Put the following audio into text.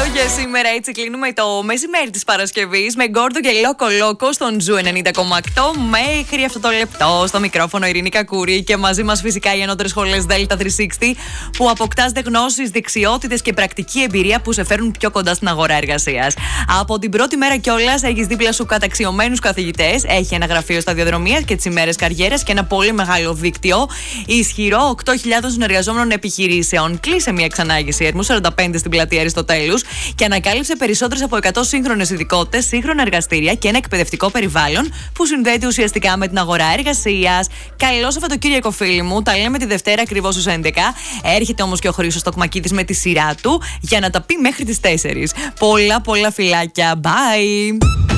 Για σήμερα έτσι κλείνουμε το μεσημέρι της Παρασκευής με Γκόρντο και Λόκο Λόκο στον Ζου 90,8 μέχρι αυτό το λεπτό. Στο μικρόφωνο Ειρήνη Κακούρη και μαζί μας φυσικά οι ανώτερες σχολές Delta 360 που αποκτάτε γνώσεις, δεξιότητες και πρακτική εμπειρία που σε φέρνουν πιο κοντά στην αγορά εργασίας. Από την πρώτη μέρα κιόλας έχεις δίπλα σου καταξιωμένους καθηγητές, έχει ένα γραφείο σταδιοδρομίας και τις ημέρες καριέρας και ένα πολύ μεγάλο δίκτυο ισχυρό 8.000 συνεργαζόμενων επιχειρήσεων. Κλείσε μια εξανάγηση Ερμού 45 στην πλατεία Αριστοτέλους και ανακάλυψε περισσότερες από 100 σύγχρονες ειδικότητες, σύγχρονα εργαστήρια και ένα εκπαιδευτικό περιβάλλον που συνδέεται ουσιαστικά με την αγορά εργασίας. Καλό Σαββατοκύριακο, φίλοι μου. Τα λέμε τη Δευτέρα ακριβώς στις 11. Έρχεται όμως και ο Χρήστος Τοκμακίδης με τη σειρά του για να τα πει μέχρι τις 4. Πολλά φιλάκια. Bye!